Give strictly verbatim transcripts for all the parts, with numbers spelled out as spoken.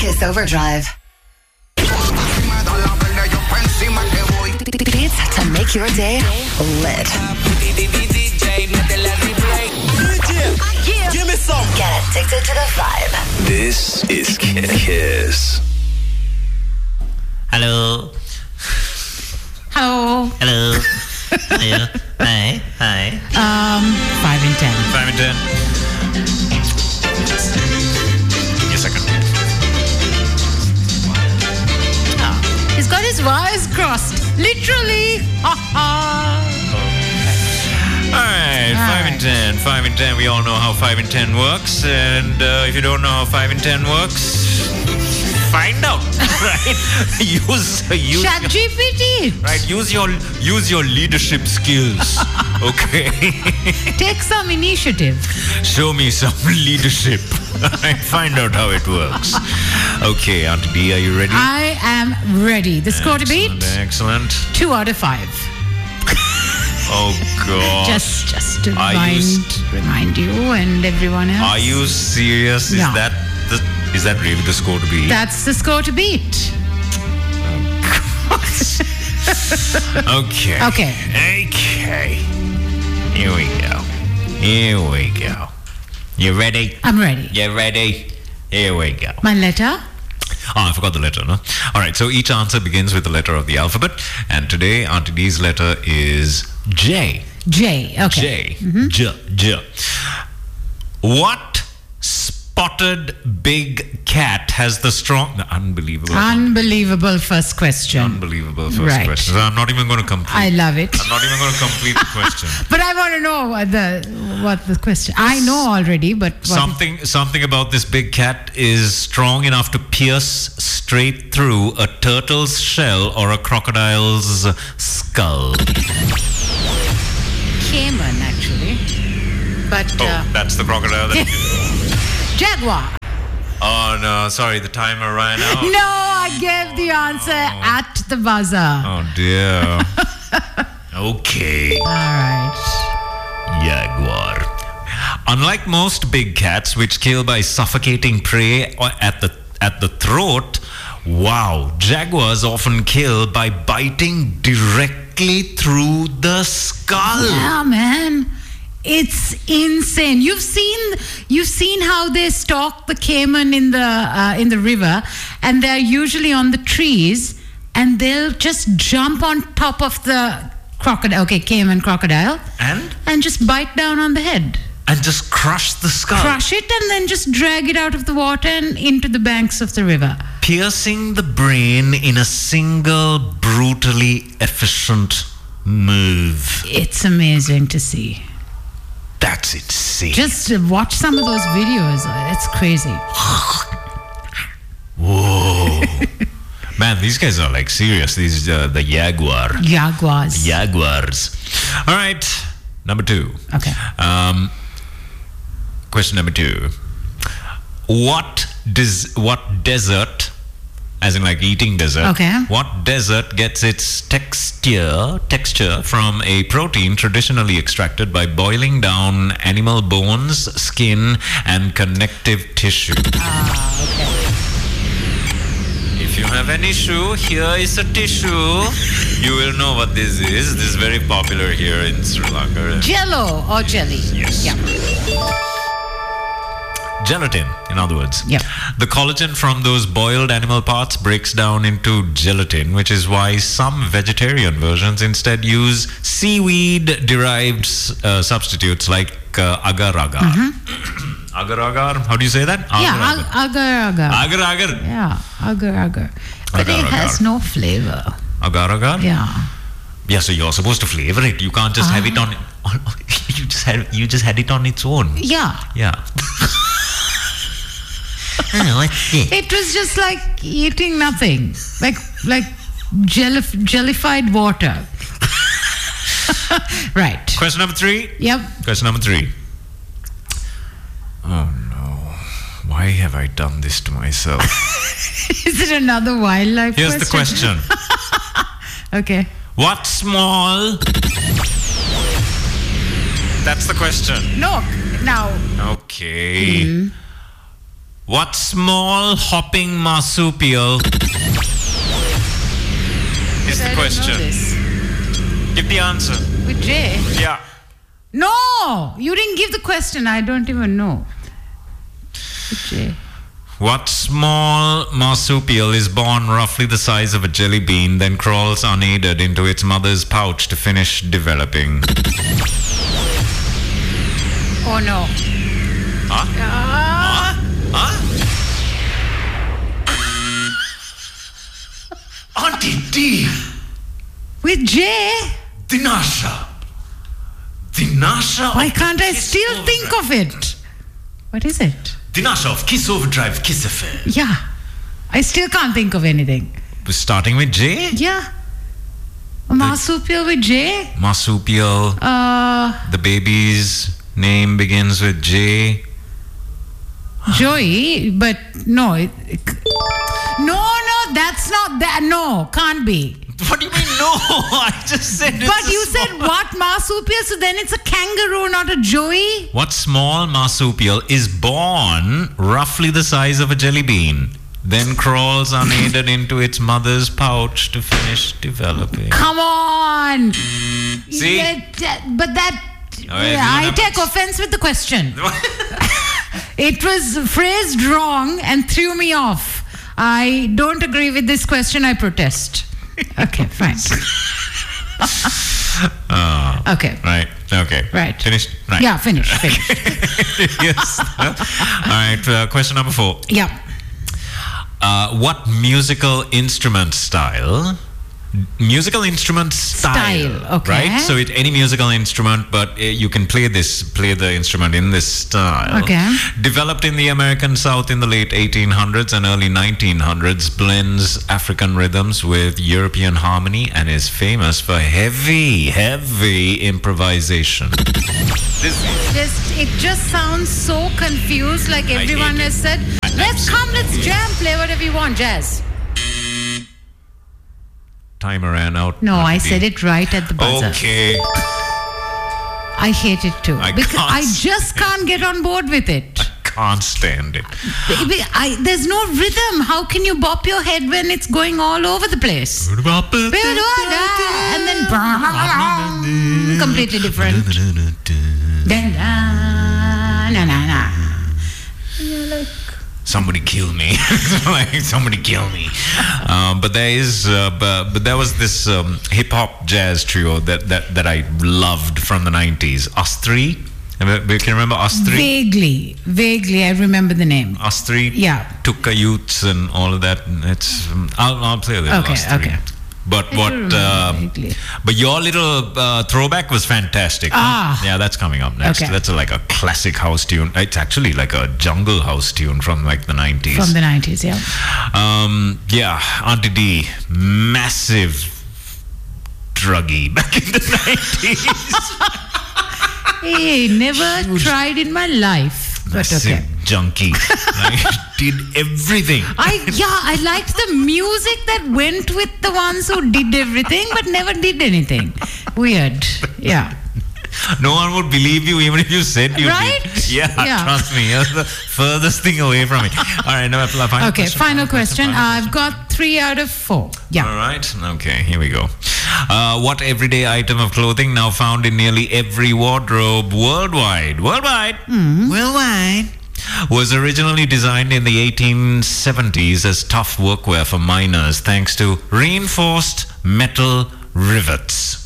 Kiss Overdrive. Beats to make your day lit. Give me some. Get addicted to the vibe. This is Kiss. Hello. Hello. Hello. Hello. Hi. Hi. Um, five and ten. Five and ten. Give me a second. Oh, he's got his wires crossed. Literally. Ha ha. All right, All five right. and ten. Five and ten. We all know how five and ten works, and uh, if you don't know how five and ten works, find out. Right? use use Chat your, G P T. right. Use your use your leadership skills. Okay. Take some initiative. Show me some leadership. And find out how it works. Okay, Auntie D, are you ready? I am ready. The score to beat? Excellent. Two out of five. Oh God. Just, just to Are remind, you remind you and everyone else. Are you serious? Is Yeah. that the is that really the score to beat? That's the score to beat. Okay. Okay. Okay. Here we go. Here we go. You ready? I'm ready. You ready? Here we go. My letter? Oh, I forgot the letter, no? All right, so each answer begins with the letter of the alphabet. And today, Auntie D's letter is J. J. Okay. J. J. J. What spotted big cat has the strong... Unbelievable. Unbelievable first question. Unbelievable first Right. question. So I'm not even going to complete. I love it. I'm not even going to complete the question. But I want to know what the what the question. I know already, but what Something something about this big cat is strong enough to pierce straight through a turtle's shell or a crocodile's skull. Cayman, actually. But Oh, uh, that's the crocodile. That Jaguar. oh no, sorry, the timer ran out. No, I gave the answer at the buzzer. Oh dear. Okay. All right. Jaguar. Unlike most big cats, which kill by suffocating prey or at the at the throat, wow, jaguars often kill by biting directly through the skull. Yeah, man. It's insane. You've seen you've seen how they stalk the cayman in the uh, in the river, and they're usually on the trees, and they'll just jump on top of the crocodile. Okay, cayman crocodile, And and just bite down on the head, and just crush the skull, crush it, and then just drag it out of the water and into the banks of the river. piercing the brain in a single brutally efficient move. It's amazing to see. That's insane. Just uh, watch some of those videos. It's crazy. Whoa. Man, these guys are like serious. These uh, the jaguar. Jaguars. Jaguars. All right, number two. Okay. Um, question number two. What does what desert, as in like eating dessert? Okay. What desert gets its texture texture from a protein traditionally extracted by boiling down animal bones, skin, and connective tissue? Ah, okay. If you have an issue, here is a tissue. You will know what this is. This is very popular here in Sri Lanka. Jello or jelly? Yes. Yeah. Gelatin, in other words. Yep. The collagen from those boiled animal parts breaks down into gelatin, which is why some vegetarian versions instead use seaweed-derived uh, substitutes like uh, agar-agar. Mm-hmm. Agar-agar? How do you say that? Yeah, ag- agar agar. Agar-agar. Yeah, agar agar. But it Agar-agar. has no flavor. Agar-agar? Yeah. Yeah, so you're supposed to flavor it. You can't just have it on... you just had you just had it on its own. Yeah. Yeah. Oh, what's this? It was just like eating nothing. Like like jellif- jellified water. Right. Question number three. Yep. Question number three. Oh no. Why have I done this to myself? Is it another wildlife Here's the question? question. Okay. What small... That's the question. No. Now. Okay. What small hopping marsupial is the I don't know question? this. Give the answer. With J? Yeah. No! You didn't give the question. I don't even know. With J. What small marsupial is born roughly the size of a jelly bean, then crawls unaided into its mother's pouch to finish developing? Oh no. Huh? Ah. Huh? Auntie D! With J? Dinasha! Dinasha Why of can't I Kiss still Overdrive. think of it? What is it? Dinasha of Kiss Overdrive Kiss Affair. Yeah. I still can't think of anything. Starting with J? Yeah. A marsupial with J? Marsupial. Uh, The baby's name begins with J. Joey, but no. It, it, no, no, that's not that. No, can't be. What do you mean, no? I just said it's But a you small- said what marsupial? So then it's a kangaroo, not a Joey? What small marsupial is born roughly the size of a jelly bean, then crawls unaided into its mother's pouch to finish developing? Come on. See? Yeah, that- but that. Oh, yeah, yeah, I you take never- offense with the question. It was phrased wrong and threw me off. I don't agree with this question. I protest. Okay, fine. Uh, Okay. right. Okay. Right. Finished? Right. Yeah, finish, finish. Yes. All right. Uh, question number four. Yeah. Uh, what musical instrument style? Musical instrument style, Style, okay. right? So it any musical instrument, but uh, you can play this, play the instrument in this style. Okay. Developed in the American South in the late eighteen hundreds and early nineteen hundreds, blends African rhythms with European harmony and is famous for heavy, heavy improvisation. This Just it just sounds so confused, like hate everyone it. has said, let's come, let's jam, play whatever you want, jazz. timer ran out. No, I Auntie said D. it right at the buzzer. Okay. I hate it too. I because can't I just can't get on board with it. Can't stand it. Baby, I, there's no rhythm. How can you bop your head when it's going all over the place? And then completely different. Somebody kill me. Like, somebody kill me. Um, but there is, uh, but, but there was this um, hip hop jazz trio that, that, that I loved from the nineties. Us Three. Can you remember Us Three? Vaguely, vaguely, I remember the name. Us Three. Yeah. Tukka Youths and all of that. It's. Um, I'll, I'll play this. Okay, Us Three. okay. But I what? do remember Um, vaguely. but your little uh, throwback was fantastic. huh? Ah. Yeah, that's coming up next. Okay. That's a, like a classic house tune. It's actually like a jungle house tune from like the nineties. From the nineties, yeah. Um, yeah, Auntie D, massive druggie back in the nineties. Hey, never tried in my life. But Massive okay. junkie. Like, did everything. I yeah, I liked the music that went with the ones who did everything but never did anything. Weird. Yeah. No one would believe you even if you said you Right? did. Yeah, Yeah. trust me. You're the furthest thing away from it. All right, no, final Okay, question. final question. final I've got three out of four. Yeah. All right. Okay, here we go. Uh, what everyday item of clothing now found in nearly every wardrobe worldwide? Worldwide. Worldwide. Was originally designed in the eighteen seventies as tough workwear for miners thanks to reinforced metal rivets.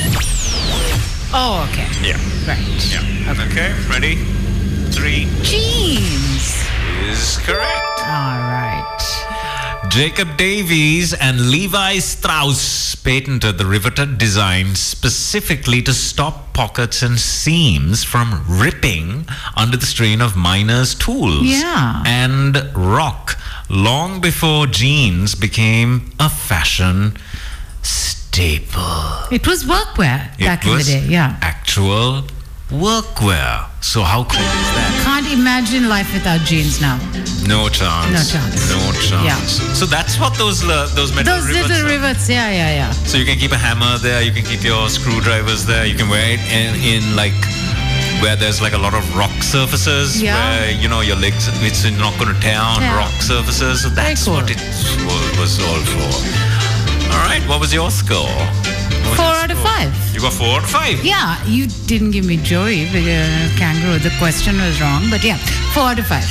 Oh, okay. Yeah. Right. Yeah. Okay. Ready? Three Jeans. is correct. All right. Jacob Davies and Levi Strauss patented the riveted design specifically to stop pockets and seams from ripping under the strain of miners' tools Yeah. and rock, long before jeans became a fashion staple. It was workwear It back in the was day. Yeah. actual workwear. So how cool is that? Can't imagine life without jeans now. No chance. No chance. No chance. Yeah. So that's what those uh, those metal Those rivets little are. rivets. Yeah, yeah, yeah. So you can keep a hammer there, you can keep your screwdrivers there, you can wear it in, in like where there's like a lot of rock surfaces, Yeah. where you know your legs, it's not going to tear on Yeah. rock surfaces. So that's cool. what it wa- was all for. All right, what was your score? What was Four your out of score? five. You got four out of five. Yeah, you didn't give me Joey, because kangaroo. The question was wrong, but yeah, four out of five.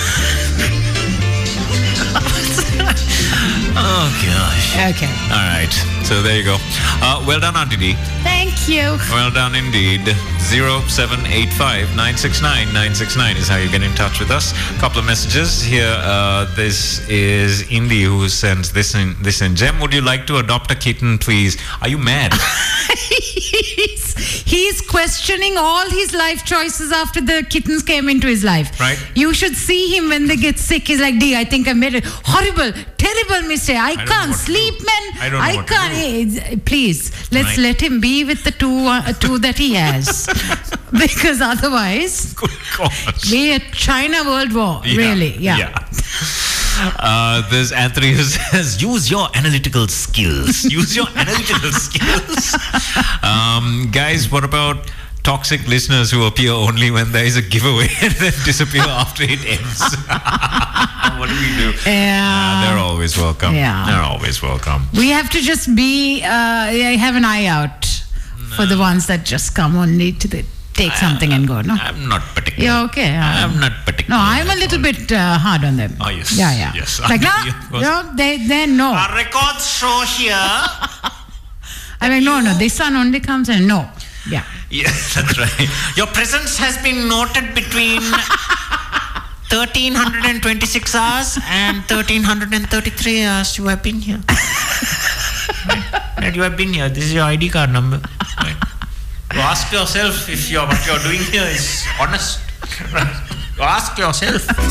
Oh gosh. Okay. All right. So there you go. Uh, well done, Auntie D. Thank you. Well done indeed. zero seven eight five nine six nine nine six nine is how you get in touch with us. Couple of messages here. Uh, this is Indy who sends this in. This in. Jem, would you like to adopt a kitten, please? Are you mad? he's, he's questioning all his life choices after the kittens came into his life. Right. You should see him when they get sick. He's like, D, I think I made a horrible, terrible mistake. I, don't know can't what to sleep, do. man. I don't know what to can't. Eh, Please, let's Right. let him be with the two, uh, two that he has. Because otherwise, Good gosh. be a China World War. Yeah, Really, yeah. yeah. Uh, there's Anthony who says, use your analytical skills. Use your analytical skills. Um, guys, what about toxic listeners who appear only when there is a giveaway and then disappear after it ends? What do we do? Yeah. Uh, they're always welcome. Yeah. They're always welcome. We have to just be, uh, have an eye out for the ones that just come only to the, take something and go, no? I'm not particular. You're okay. uh, I'm not particular. No, I'm a little bit uh, hard on them. Oh, yes. Yeah, yeah. Yes. Like, no, Yeah, of course. no, they, they no. Our records show here. I'm like, no, no, this one only comes and no. Yeah. Yes, that's right. Your presence has been noted between thirteen twenty-six hours and thirteen thirty-three hours. You have been here. Right. You have been here. This is your I D card number. Right. You ask yourself if you're, what you're doing here is honest. Right. You ask yourself.